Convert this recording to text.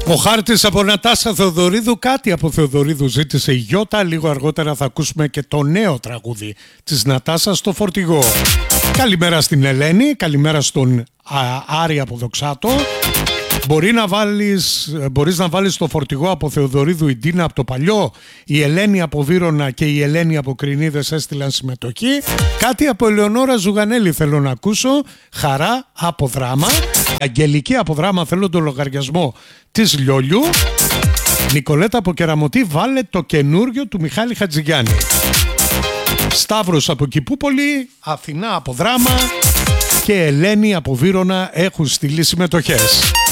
Ο χάρτης από Νατάσα Θεοδωρίδου. Κάτι από Θεοδωρίδου ζήτησε η Γιώτα. Λίγο αργότερα θα ακούσουμε και το νέο τραγούδι της Νατάσα στο φορτηγό. Καλημέρα στην Ελένη, καλημέρα στον Άρη από Δοξάτο. Μπορείς να βάλεις το φορτηγό από Θεοδωρίδου η Ντίνα από το Παλιό. Η Ελένη από Βύρωνα και η Ελένη από Κρινίδες έστειλαν συμμετοχή. Κάτι από Ελεονόρα Ζουγανέλη θέλω να ακούσω. Χαρά από Δράμα. Αγγελική από Δράμα θέλω τον λογαριασμό της Λιόλιου. Νικολέτα από Κεραμωτή βάλε το καινούριο του Μιχάλη Χατζηγιάννη. Σταύρος από Κηπούπολη, Αθηνά από Δράμα και Ελένη από Βύρωνα έχουν στείλει συμμετοχές.